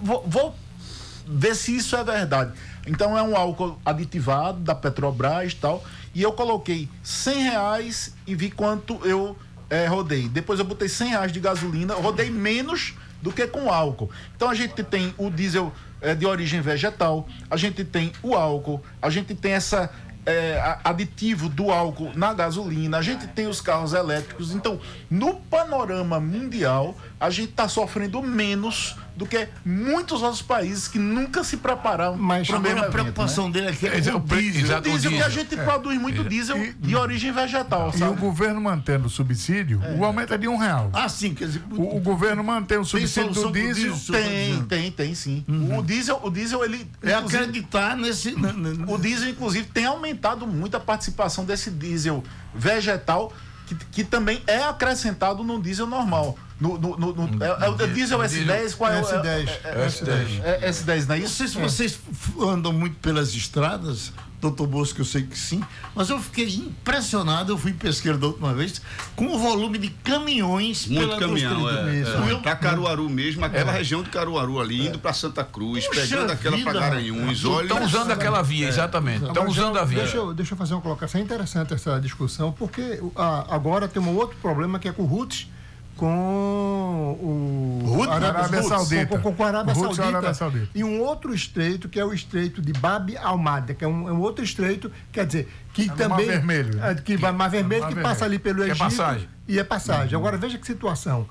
vou ver se isso é verdade. Então é um álcool aditivado da Petrobras e tal, e eu coloquei R$100 e vi quanto eu rodei. Depois eu botei R$100 de gasolina, rodei menos do que com álcool. Então a gente tem o diesel de origem vegetal, a gente tem o álcool, a gente tem essa aditivo do álcool na gasolina, a gente tem os carros elétricos. Então, no panorama mundial, a gente está sofrendo menos do que muitos outros países que nunca se prepararam para o mesmo evento. A preocupação dele aqui é o diesel, que a gente produz muito diesel de origem vegetal, sabe? E o governo mantendo o subsídio, o aumento é de R$1. Ah, sim, quer dizer, o governo mantém o subsídio do diesel. Tem sim. O diesel ele acreditar nesse. O diesel, inclusive, tem aumentado muito a participação desse diesel vegetal, que também é acrescentado no diesel normal. O diesel S10, qual é o S10? S10, não é isso? Não sei se vocês andam muito pelas estradas, doutor Bosco, eu sei que sim, mas eu fiquei impressionado, eu fui pesqueiro da última vez, com o volume de caminhões muito caminhão, para Caruaru mesmo, aquela região de Caruaru ali, indo para Santa Cruz, pegando aquela para Garanhuns. Estão usando aquela via, exatamente. Estão usando a via. Deixa eu fazer uma colocação. É interessante essa discussão, porque agora tem um outro problema que é com o Houthis, com o Arábia Saudita. Com a Arábia Saudita. E um outro estreito, que é o estreito de Bab al-Mandeb, que é um outro estreito, quer dizer, que também... Mar Vermelho. Mar Vermelho, que passa ali pelo Egito. É passagem. E é passagem. Agora, veja que situação.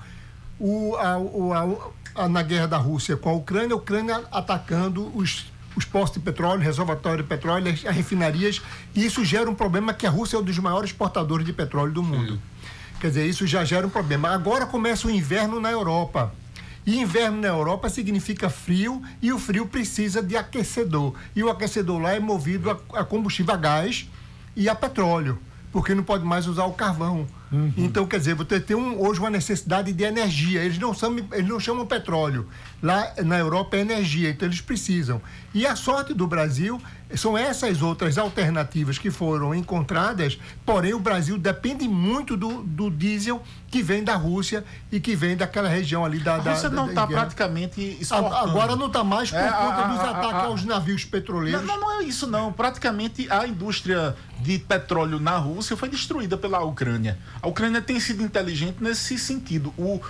Na guerra da Rússia com a Ucrânia atacando os postos de petróleo, reservatório de petróleo, as refinarias, e isso gera um problema que a Rússia é um dos maiores exportadores de petróleo do mundo. Quer dizer, isso já gera um problema. Agora começa o inverno na Europa. E inverno na Europa significa frio, e o frio precisa de aquecedor. E o aquecedor lá é movido a combustível a gás e a petróleo, porque não pode mais usar o carvão. Então, quer dizer, você tem hoje uma necessidade de energia. Eles não chamam petróleo. Lá na Europa é energia, então eles precisam. E a sorte do Brasil são essas outras alternativas que foram encontradas, porém o Brasil depende muito do diesel que vem da Rússia e que vem daquela região ali da... A Rússia não está praticamente exportando. Agora não está mais por conta dos ataques aos navios petroleiros. Não é isso não. Praticamente a indústria de petróleo na Rússia foi destruída pela Ucrânia. A Ucrânia tem sido inteligente nesse sentido.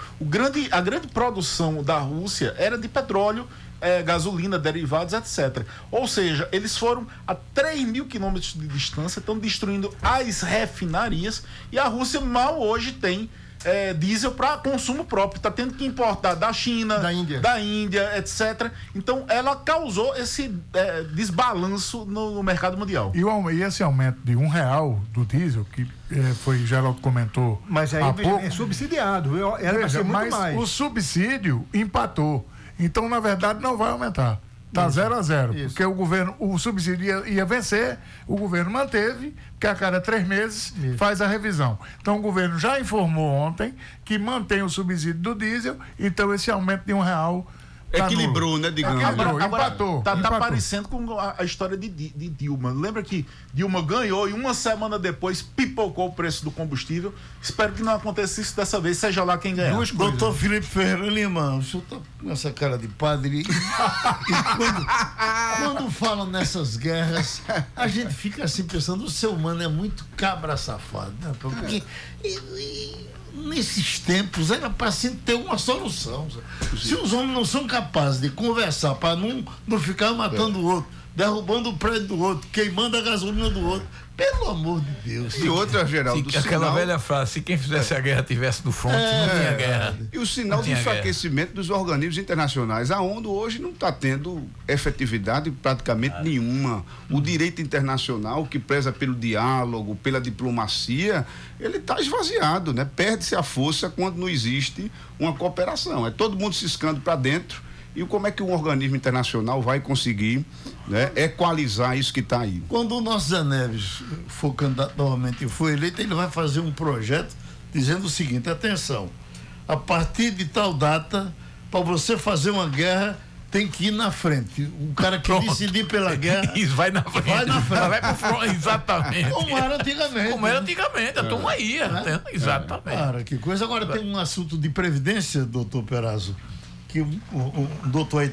A grande produção da Rússia era de petróleo, gasolina, derivados, etc. Ou seja, eles foram a 3.000 quilômetros de distância, estão destruindo as refinarias, e a Rússia mal hoje tem diesel para consumo próprio, está tendo que importar da China, da Índia, etc. Então ela causou esse desbalanço no mercado mundial. E esse aumento de R$1 do diesel, que foi, Geraldo comentou, mas aí é subsidiado, era para ser muito mais. O subsídio empatou, então na verdade não vai aumentar. Está 0-0, porque o subsídio ia vencer, o governo manteve, que a cada 3 meses faz a revisão. Então o governo já informou ontem que mantém o subsídio do diesel, então esse aumento de R$1 equilibrou, né, digamos. Empatou. Tá parecendo com a história de Dilma. Lembra que Dilma ganhou e uma semana depois pipocou o preço do combustível? Espero que não aconteça isso dessa vez, seja lá quem ganhar. Doutor Felipe Ferreira Lima, o senhor tá com essa cara de padre e quando falam nessas guerras, a gente fica assim pensando, o ser humano é muito cabra safado, né? Porque nesses tempos era para se ter uma solução. Se os homens não são capazes de conversar para não ficar matando o outro, derrubando o prédio do outro, queimando a gasolina do outro, pelo amor de Deus. E outra, Geraldo, aquela velha frase, se quem fizesse a guerra tivesse no fronte, não tinha guerra. E o sinal de enfraquecimento dos organismos internacionais. A ONU hoje não está tendo efetividade praticamente nenhuma. O direito internacional, que preza pelo diálogo, pela diplomacia, ele está esvaziado, né? Perde-se a força quando não existe uma cooperação. É todo mundo ciscando para dentro. E como é que um organismo internacional vai conseguir, né, equalizar isso que está aí? Quando o nosso Zé Neves for candidato novamente e for eleito, ele vai fazer um projeto dizendo o seguinte: atenção, a partir de tal data, para você fazer uma guerra, tem que ir na frente. O cara que decidir pela guerra. Isso, vai na frente. Vai pro front, exatamente. Como era antigamente. A turma ia. Exatamente. Cara, que coisa. Agora tem um assunto de previdência, doutor Perazzo, que o doutor aí